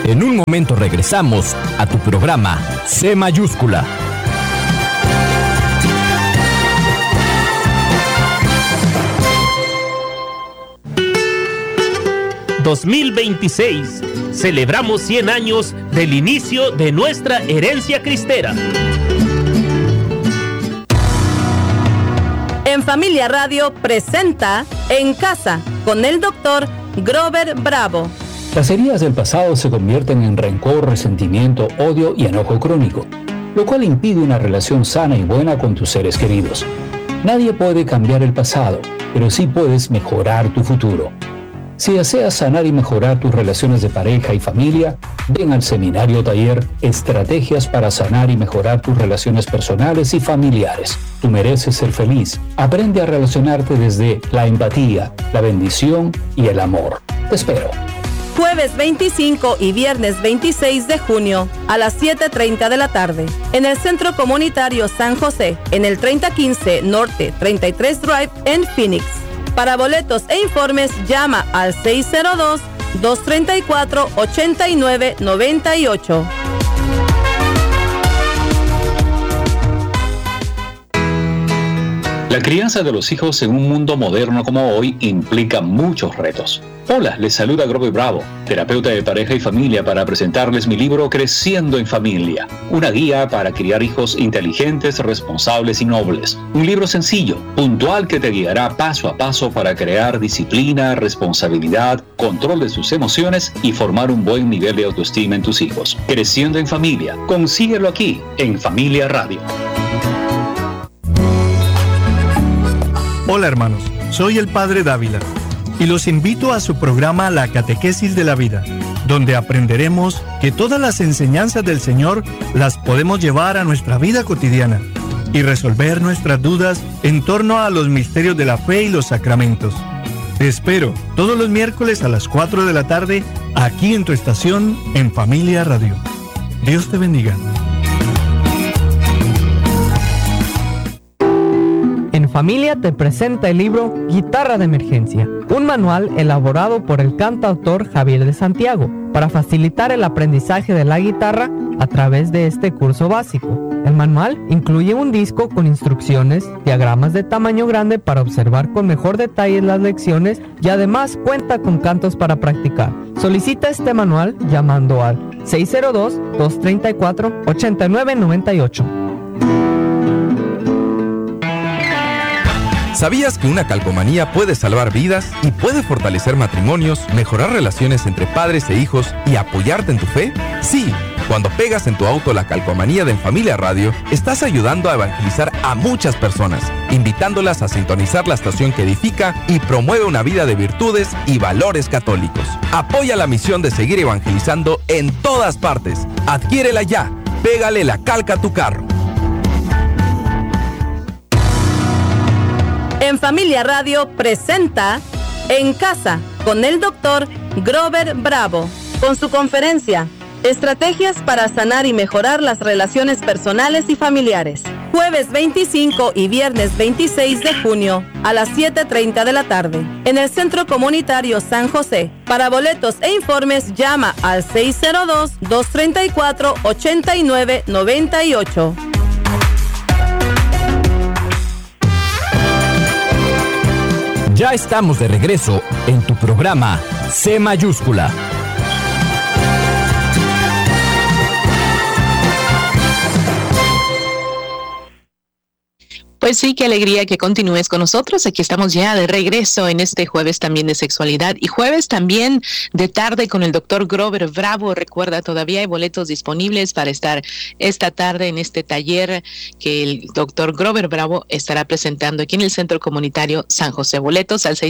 En un momento regresamos a tu programa C mayúscula. ...2026... celebramos 100 años del inicio de nuestra herencia cristera. En Familia Radio presenta En Casa con el Dr. Grover Bravo. Las heridas del pasado se convierten en rencor, resentimiento, odio y enojo crónico, lo cual impide una relación sana y buena con tus seres queridos. Nadie puede cambiar el pasado, pero sí puedes mejorar tu futuro. Si deseas sanar y mejorar tus relaciones de pareja y familia, ven al seminario taller Estrategias para sanar y mejorar tus relaciones personales y familiares. Tú mereces ser feliz. Aprende a relacionarte desde la empatía, la bendición y el amor. Te espero. Jueves 25 y viernes 26 de junio a las 7:30 de la tarde en el Centro Comunitario San José, en el 3015 Norte 33 Drive en Phoenix. Para boletos e informes llama al 602-234-8998. La crianza de los hijos en un mundo moderno como hoy implica muchos retos. Hola, les saluda Grover Bravo, terapeuta de pareja y familia, para presentarles mi libro Creciendo en Familia, una guía para criar hijos inteligentes, responsables y nobles. Un libro sencillo, puntual, que te guiará paso a paso para crear disciplina, responsabilidad, control de sus emociones y formar un buen nivel de autoestima en tus hijos. Creciendo en Familia, consíguelo aquí, en Familia Radio. Hola hermanos, soy el Padre Dávila y los invito a su programa La Catequesis de la Vida, donde aprenderemos que todas las enseñanzas del Señor las podemos llevar a nuestra vida cotidiana y resolver nuestras dudas en torno a los misterios de la fe y los sacramentos. Te espero todos los miércoles a las 4 de la tarde aquí en tu estación en Familia Radio. Dios te bendiga. En Familia te presenta el libro Guitarra de Emergencia, un manual elaborado por el cantautor Javier de Santiago para facilitar el aprendizaje de la guitarra a través de este curso básico. El manual incluye un disco con instrucciones, diagramas de tamaño grande para observar con mejor detalle las lecciones y además cuenta con cantos para practicar. Solicita este manual llamando al 602-234-8998. ¿Sabías que una calcomanía puede salvar vidas y puede fortalecer matrimonios, mejorar relaciones entre padres e hijos y apoyarte en tu fe? Sí, cuando pegas en tu auto la calcomanía de En Familia Radio, estás ayudando a evangelizar a muchas personas, invitándolas a sintonizar la estación que edifica y promueve una vida de virtudes y valores católicos. Apoya la misión de seguir evangelizando en todas partes. Adquiérela ya. Pégale la calca a tu carro. En Familia Radio presenta En Casa con el Dr. Grover Bravo, con su conferencia Estrategias para sanar y mejorar las relaciones personales y familiares. Jueves 25 y viernes 26 de junio a las 7:30 de la tarde en el Centro Comunitario San José. Para boletos e informes llama al 602-234-8998. Ya estamos de regreso en tu programa C mayúscula. Pues sí, qué alegría que continúes con nosotros. Aquí estamos ya de regreso en este jueves también de sexualidad y jueves también de tarde con el doctor Grover Bravo. Recuerda, todavía hay boletos disponibles para estar esta tarde en este taller que el doctor Grover Bravo estará presentando aquí en el Centro Comunitario San José. Boletos al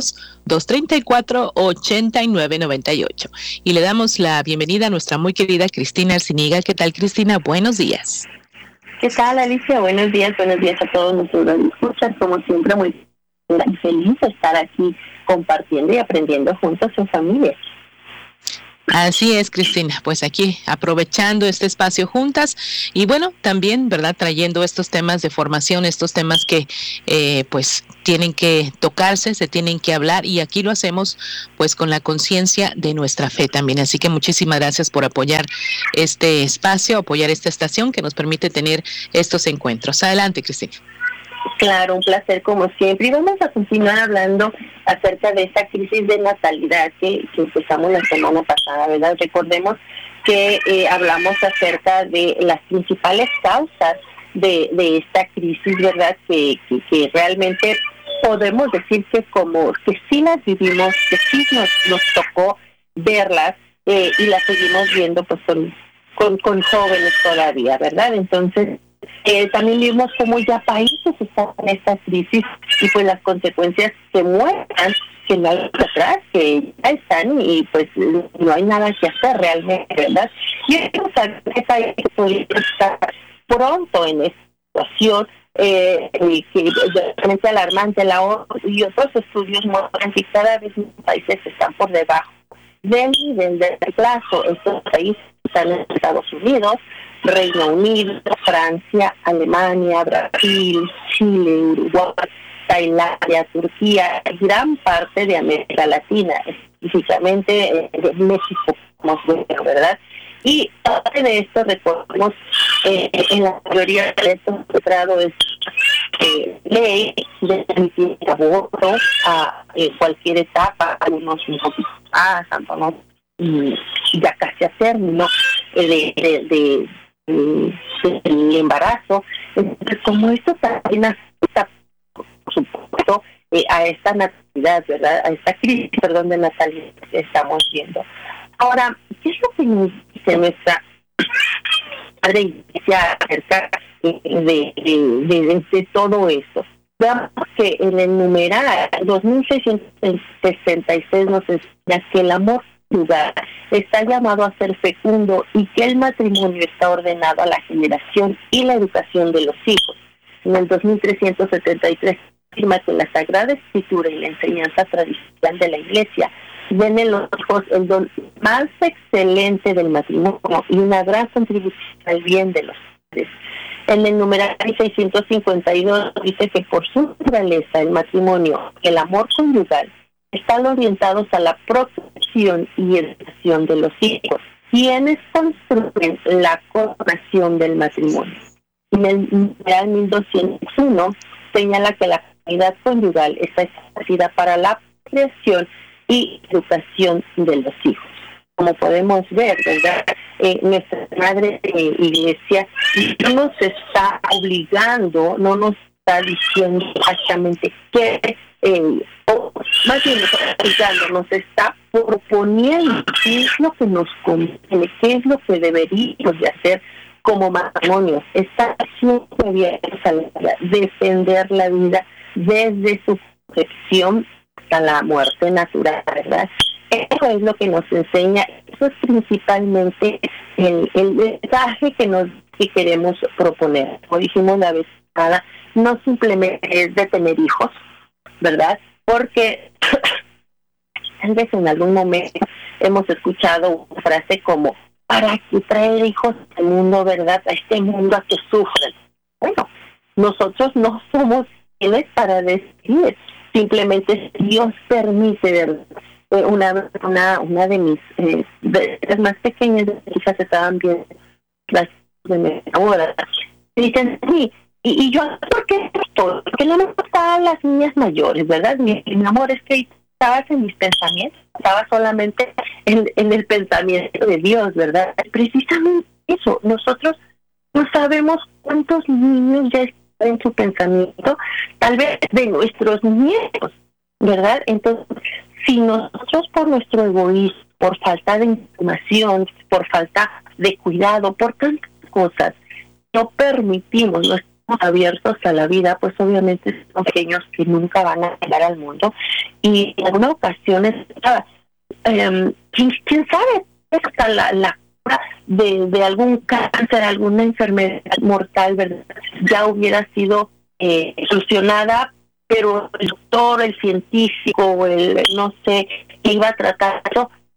602-234-8998. Y le damos la bienvenida a nuestra muy querida Cristina Arciniga. ¿Qué tal, Cristina? Buenos días. ¿Qué tal, Alicia? Buenos días a todos nuestros escuchas. Como siempre, muy feliz de estar aquí compartiendo y aprendiendo juntos en familia. Así es, Cristina, pues aquí aprovechando este espacio juntas y bueno, también, ¿verdad?, trayendo estos temas de formación, estos temas que pues tienen que tocarse, se tienen que hablar y aquí lo hacemos pues con la conciencia de nuestra fe también. Así que muchísimas gracias por apoyar este espacio, apoyar esta estación que nos permite tener estos encuentros. Adelante, Cristina. Claro, un placer como siempre. Y vamos a continuar hablando acerca de esta crisis de natalidad que empezamos la semana pasada, ¿verdad? Recordemos que hablamos acerca de las principales causas de esta crisis, ¿verdad? Que realmente podemos decir que sí las vivimos, que sí nos tocó verlas y las seguimos viendo pues con jóvenes todavía, ¿verdad? Entonces, también vimos cómo ya países están en esta crisis y pues las consecuencias se muestran que no hay atrás, que ya están y pues no hay nada que hacer realmente, ¿verdad? Y eso que países podrían estar pronto en esta situación que es realmente alarmante. La ONU y otros estudios muestran que cada vez más países están por debajo del nivel de plazo. Estos países están en Estados Unidos, Reino Unido, Francia, Alemania, Brasil, Chile, Uruguay, Tailandia, Turquía, gran parte de América Latina, específicamente México, como ¿verdad? Y parte de esto, recordemos, en la mayoría de estos encontrado es ley de permitir el aborto a cualquier etapa, algunos un poquito más, algunos ya casi a término del embarazo. Entonces, como esto también afecta, por supuesto, a esta natalidad, ¿verdad? A esta crisis, de natalidad que estamos viendo. Ahora, ¿qué es lo que nos dice nuestra Madre Iglesia acerca de todo esto? Veamos que en el numeral 2666 nos enseña que el amor lugar está llamado a ser fecundo y que el matrimonio está ordenado a la generación y la educación de los hijos. En el 2373 afirma que la Sagrada Escritura y la enseñanza tradicional de la Iglesia ven en los hijos el don más excelente del matrimonio y una gran contribución al bien de los padres. En el numeral 652 dice que por su naturaleza el matrimonio, el amor conyugal, están orientados a la protección y educación de los hijos, quienes construyen la coronación del matrimonio. En el numeral 1201 señala que la comunidad conyugal está establecida para la creación y educación de los hijos. Como podemos ver, ¿verdad? Nuestra Madre Iglesia no nos está obligando, no nos está diciendo exactamente qué, o más bien nos está proponiendo qué es lo que nos conviene, qué es lo que deberíamos de hacer como matrimonio. Está siempre abiertos a defender la vida desde su concepción hasta la muerte natural, ¿verdad? Eso es lo que nos enseña, eso es principalmente el mensaje que queremos proponer. Como dijimos la vez pasada, no simplemente es de tener hijos, ¿verdad? Porque tal vez en algún momento hemos escuchado una frase como, ¿para qué traer hijos al mundo, verdad? A este mundo a que sufren. Bueno, nosotros no somos quienes para decidir, simplemente Dios permite, ¿verdad? Una de mis las más pequeñas de mis hijas estaban bien las de ahora dicen sí y yo ¿por qué esto? Porque no me gustaban las niñas mayores, ¿verdad? Mi amor, es que estabas en mis pensamientos, estaba solamente en el pensamiento de Dios, ¿verdad? Precisamente eso, nosotros no sabemos cuántos niños ya están en su pensamiento, tal vez de nuestros nietos, ¿verdad? Entonces, si nosotros por nuestro egoísmo, por falta de información, por falta de cuidado, por tantas cosas, no permitimos, no estamos abiertos a la vida, pues obviamente son pequeños que nunca van a llegar al mundo. Y en algunas ocasiones, ¿quién sabe? Hasta la cura de algún cáncer, alguna enfermedad mortal, ¿verdad? Ya hubiera sido solucionada, pero el doctor, el científico, el no sé, que iba a tratar eso,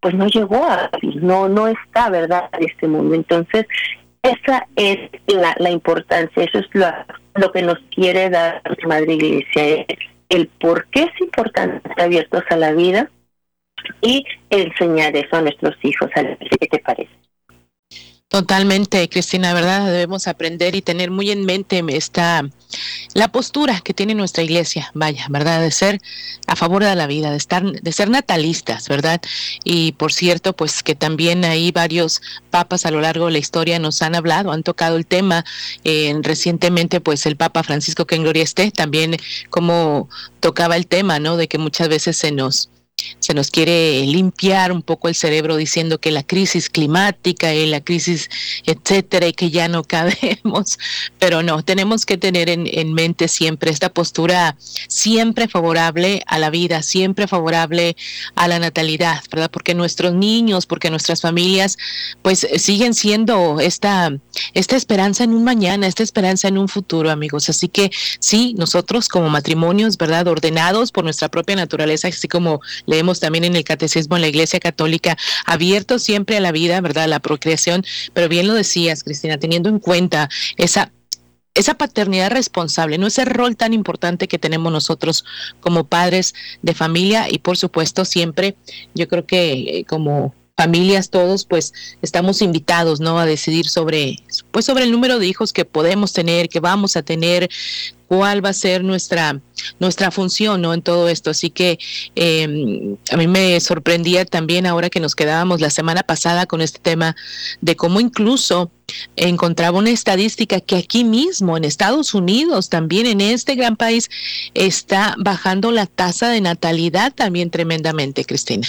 pues no llegó a vivir, no está, ¿verdad?, en este mundo. Entonces, esa es la importancia, eso es lo que nos quiere dar la Madre Iglesia, el por qué es importante estar abiertos a la vida y enseñar eso a nuestros hijos. ¿Qué te parece? Totalmente, Cristina, ¿verdad? Debemos aprender y tener muy en mente la postura que tiene nuestra iglesia, vaya, ¿verdad? De ser a favor de la vida, de ser natalistas, ¿verdad? Y por cierto, pues que también hay varios papas a lo largo de la historia nos han tocado el tema, recientemente pues el Papa Francisco, que en gloria esté, también como tocaba el tema, ¿no? De que muchas veces se nos quiere limpiar un poco el cerebro diciendo que la crisis climática y la crisis etcétera y que ya no cabemos, pero no, tenemos que tener en mente siempre esta postura siempre favorable a la vida, siempre favorable a la natalidad, ¿verdad? Porque nuestros niños, porque nuestras familias pues siguen siendo esta esperanza en un mañana, esta esperanza en un futuro, amigos. Así que sí, nosotros como matrimonios, ¿verdad?, ordenados por nuestra propia naturaleza, así como leemos también en el Catecismo en la Iglesia Católica, abiertos siempre a la vida, ¿verdad?, a la procreación, pero bien lo decías, Cristina, teniendo en cuenta esa paternidad responsable, no ese rol tan importante que tenemos nosotros como padres de familia y por supuesto siempre, yo creo que como familias todos pues estamos invitados, ¿no?, a decidir sobre el número de hijos que podemos tener, que vamos a tener, cuál va a ser nuestra función, ¿no?, en todo esto. Así que a mí me sorprendía también ahora que nos quedábamos la semana pasada con este tema de cómo incluso encontraba una estadística que aquí mismo en Estados Unidos, también en este gran país, está bajando la tasa de natalidad también tremendamente, Cristina.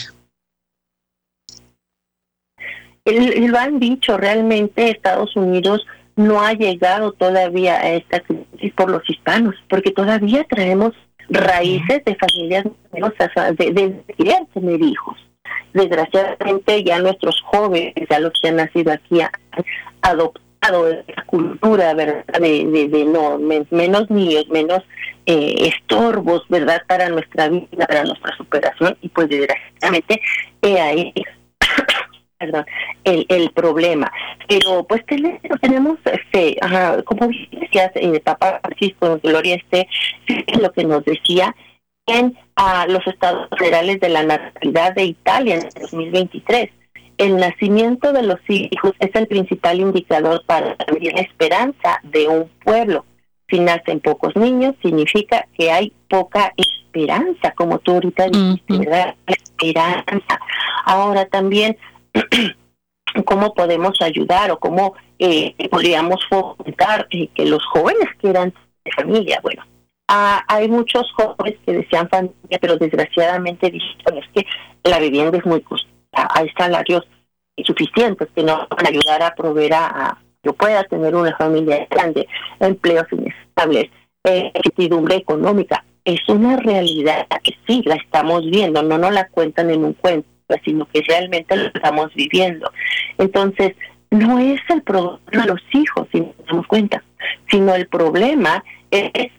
Lo han dicho, realmente Estados Unidos no ha llegado todavía a esta crisis por los hispanos, porque todavía traemos raíces de familias numerosas, de querer tener hijos. Desgraciadamente ya nuestros jóvenes, ya los que han nacido aquí, han adoptado esa cultura, ¿verdad?, de menos niños, menos estorbos, ¿verdad?, para nuestra vida, para nuestra superación, y pues desgraciadamente ahí el problema. Pero pues tenemos como decías, Papa Francisco, gloria esté, lo que nos decía en los estados federales de la natalidad de Italia en el 2023. El nacimiento de los hijos es el principal indicador para medir la esperanza de un pueblo. Si nacen pocos niños, significa que hay poca esperanza, como tú ahorita dijiste, ¿verdad? Esperanza. Ahora también cómo podemos ayudar o cómo podríamos fomentar que los jóvenes quieran de familia. Bueno, hay muchos jóvenes que desean familia, pero desgraciadamente dicen es que la vivienda es muy costosa, hay salarios insuficientes que no van a ayudar a proveer a yo pueda tener una familia grande, empleos inestables, incertidumbre económica. Es una realidad que sí la estamos viendo, no nos la cuentan en un cuento, sino que realmente lo estamos viviendo. Entonces, no es el problema de los hijos, si nos damos cuenta, sino el problema es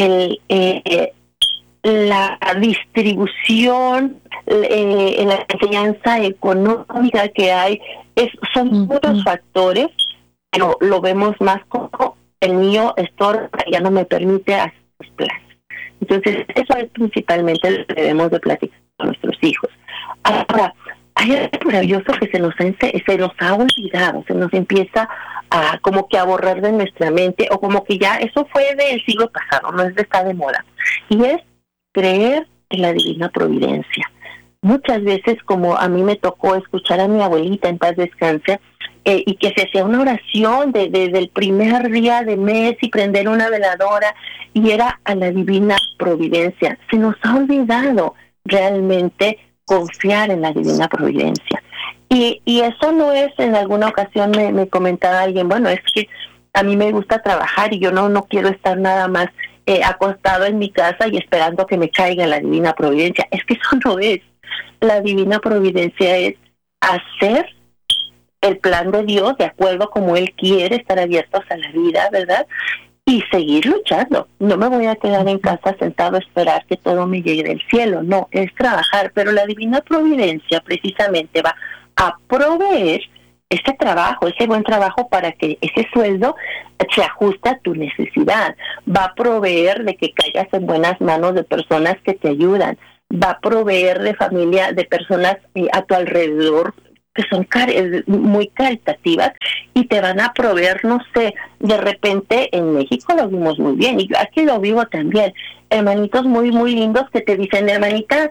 la distribución, la enseñanza económica que hay. Son muchos factores, pero lo vemos más como el niño estorba, ya no me permite hacer los planes. Entonces, eso es principalmente lo que debemos de platicar con nuestros hijos. Ahora, hay algo maravilloso que se nos ha olvidado, se nos empieza a como que a borrar de nuestra mente, o como que ya eso fue del siglo pasado, no es de estar de moda, y es creer en la divina providencia. Muchas veces, como a mí me tocó escuchar a mi abuelita, en paz descanse, y que se hacía una oración desde el primer día de mes y prender una veladora, y era a la divina providencia. Se nos ha olvidado realmente confiar en la divina providencia. Y eso no es, en alguna ocasión me comentaba alguien, bueno, es que a mí me gusta trabajar y yo no quiero estar nada más acostado en mi casa y esperando que me caiga la divina providencia. Es que eso no es. La divina providencia es hacer el plan de Dios de acuerdo como Él quiere, estar abiertos a la vida, ¿verdad? y seguir luchando. No me voy a quedar en casa sentado a esperar que todo me llegue del cielo, no, es trabajar, pero la divina providencia precisamente va a proveer ese trabajo, ese buen trabajo para que ese sueldo se ajuste a tu necesidad, va a proveer de que caigas en buenas manos de personas que te ayudan, va a proveer de familia, de personas a tu alrededor que son muy caritativas y te van a proveer, no sé, de repente en México lo vimos muy bien y yo aquí lo vivo también, hermanitos muy muy lindos que te dicen, hermanita,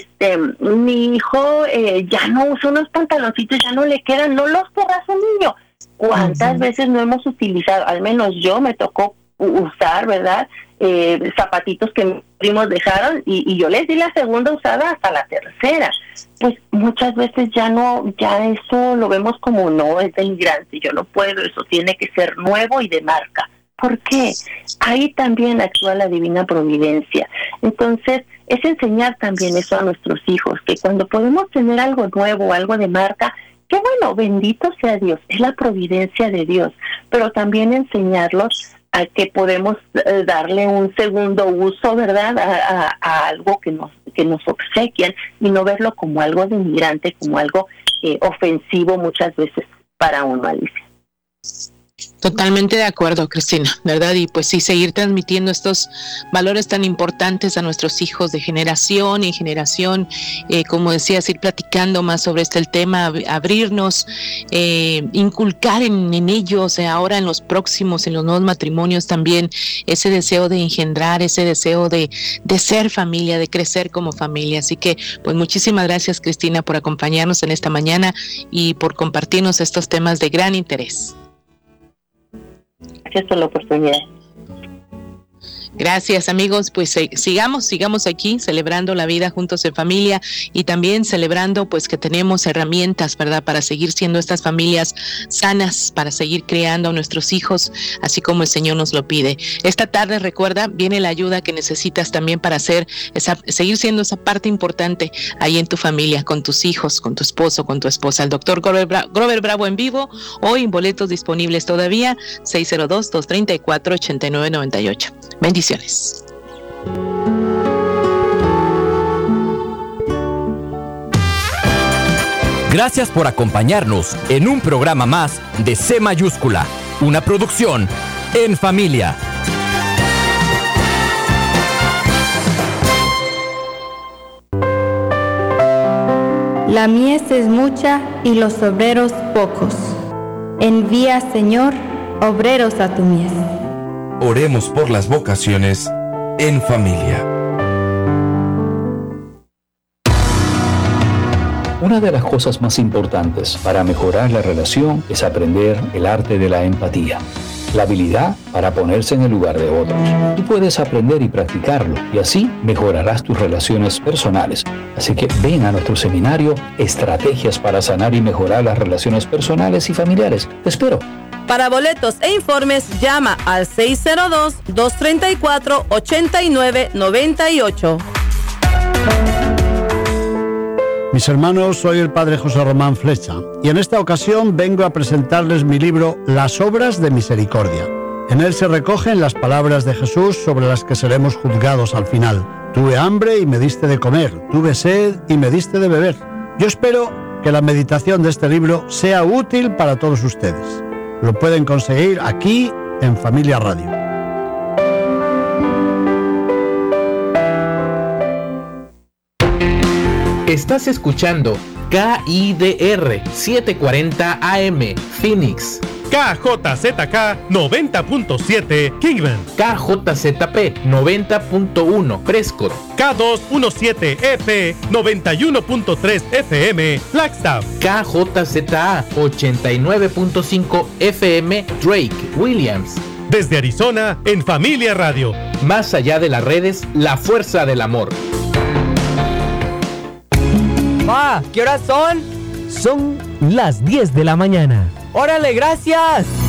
mi hijo ya no usa unos pantaloncitos, ya no le quedan, no los querrás un niño. ¿Cuántas veces no hemos utilizado? Al menos yo me tocó usar, ¿verdad? Zapatitos que mis primos dejaron y yo les di la segunda usada hasta la tercera. Pues muchas veces ya eso lo vemos como no, es denigrante, yo no puedo, eso tiene que ser nuevo y de marca. ¿Por qué? Ahí también actúa la divina providencia. Entonces, es enseñar también eso a nuestros hijos, que cuando podemos tener algo nuevo, algo de marca, qué bueno, bendito sea Dios, es la providencia de Dios, pero también enseñarlos a que podemos darle un segundo uso, ¿verdad?, a algo que nos obsequian y no verlo como algo denigrante, como algo ofensivo muchas veces para uno, Alicia. Totalmente de acuerdo, Cristina, ¿verdad? Y pues sí, seguir transmitiendo estos valores tan importantes a nuestros hijos de generación en generación, como decías, ir platicando más sobre el tema, abrirnos, inculcar en ellos, ahora en los próximos, en los nuevos matrimonios también, ese deseo de engendrar, ese deseo de ser familia, de crecer como familia. Así que, pues muchísimas gracias, Cristina, por acompañarnos en esta mañana y por compartirnos estos temas de gran interés. Gracias por la oportunidad. Gracias, amigos, pues sigamos aquí celebrando la vida juntos en familia y también celebrando pues que tenemos herramientas, ¿verdad?, para seguir siendo estas familias sanas, para seguir creando a nuestros hijos, así como el Señor nos lo pide. Esta tarde, recuerda, viene la ayuda que necesitas también para seguir siendo esa parte importante ahí en tu familia, con tus hijos, con tu esposo, con tu esposa. El doctor Grover Bravo en vivo, hoy boletos disponibles todavía, 602-234-8998. Bendiciones. Gracias por acompañarnos en un programa más de C Mayúscula, una producción en familia. La mies es mucha y los obreros pocos. Envía, Señor, obreros a tu mies. Oremos por las vocaciones en familia. Una de las cosas más importantes para mejorar la relación es aprender el arte de la empatía, la habilidad para ponerse en el lugar de otros. Tú puedes aprender y practicarlo y así mejorarás tus relaciones personales. Así que ven a nuestro seminario Estrategias para sanar y mejorar las relaciones personales y familiares. Te espero. Para boletos e informes, llama al 602-234-8998. Mis hermanos, soy el Padre José Román Flecha y en esta ocasión vengo a presentarles mi libro Las Obras de Misericordia. En él se recogen las palabras de Jesús sobre las que seremos juzgados al final. Tuve hambre y me diste de comer, tuve sed y me diste de beber. Yo espero que la meditación de este libro sea útil para todos ustedes. Lo pueden conseguir aquí en Familia Radio. Estás escuchando KIDR 740 AM Phoenix, KJZK 90.7 Kingman, KJZP 90.1 Prescott, K217F 91.3 FM Flagstaff, KJZA 89.5 FM Drake Williams. Desde Arizona, en Familia Radio. Más allá de las redes, la fuerza del amor. ¿Qué horas son? Son las 10 de la mañana. ¡Órale, gracias!